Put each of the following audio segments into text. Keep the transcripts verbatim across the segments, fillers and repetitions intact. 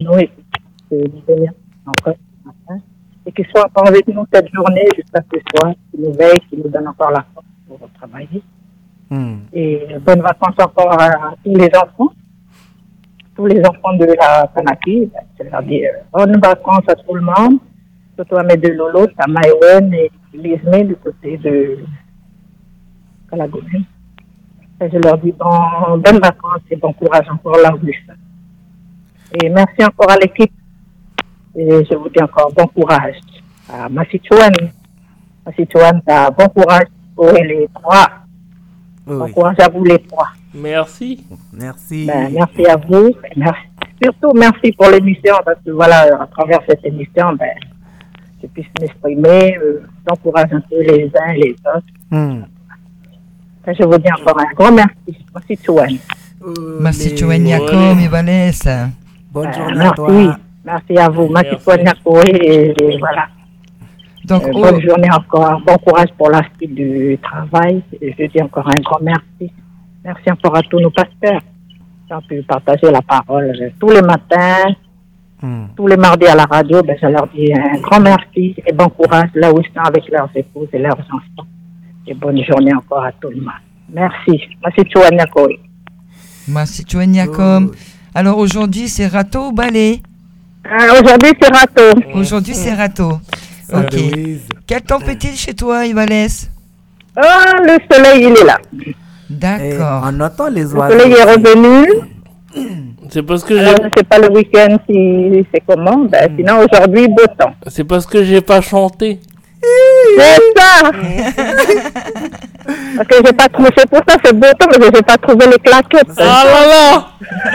nous et de nous venir encore ce matin. Et qu'ils soient encore avec nous cette journée jusqu'à ce soir, qui nous veille, qui nous donne encore la force pour travailler. Mm. Et bonnes vacances encore à, à tous les enfants, tous les enfants de la Kanaki. Ben, je leur dis euh, bonnes vacances à tout le monde, surtout à mes deux Lolo, à Maïwen et Lismé du côté de Kalagouné. Et je leur dis bon, bonnes vacances et bon courage encore là où je suis. Et merci encore à l'équipe. Et je vous dis encore bon courage à Massitouane. Massitouane, bon courage pour les trois. Oui. Bon courage à vous les trois. Merci. Merci. Ben, merci à vous. Merci. Surtout merci pour l'émission parce que voilà, à travers cette émission, ben, je puisse m'exprimer, euh, j'encourage un peu les uns et les autres. Mm. Je vous dis encore un grand merci. Massitouane. Massitouane Yakom et Vanessa. Bonne journée ben, à toi. Merci. Merci à vous, Massitouane Yakom et, et voilà. Donc, euh, oh. Bonne journée encore, bon courage pour la suite du travail. Et je dis encore un grand merci. Merci encore à tous nos pasteurs qui ont pu partager la parole tous les matins, mm. tous les mardis à la radio. Ben, je leur dis un grand merci et bon courage là où ils sont avec leurs épouses et leurs enfants. Et bonne journée encore à tout le monde. Merci. Merci Chouaniakom. Merci Chouaniakom. Alors aujourd'hui, c'est râteau ou balai? euh, Aujourd'hui, c'est râteau. Aujourd'hui, c'est râteau. Ok. Quel temps fait-il chez toi, Ivalès? Ah, le soleil, il est là. D'accord. On entend les oiseaux. Le soleil est revenu. C'est parce que Alors, je ne sais pas le week-end si c'est comment. Ben, sinon, aujourd'hui, beau temps. C'est parce que j'ai pas chanté. C'est ça. Parce que j'ai pas trouvé. C'est pour ça c'est beau temps, mais je n'ai pas trouvé les claquettes. Ah là là.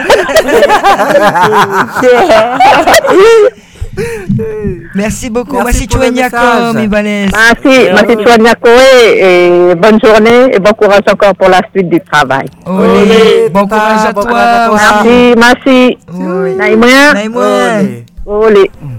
Merci beaucoup. Merci Chouaniakom et Valès. Merci, merci Chouaniakom et bonne journée et bon courage encore pour la suite du travail. Olé, bon courage à toi. Merci, merci. Naïmouin. Naïmouin. Olé.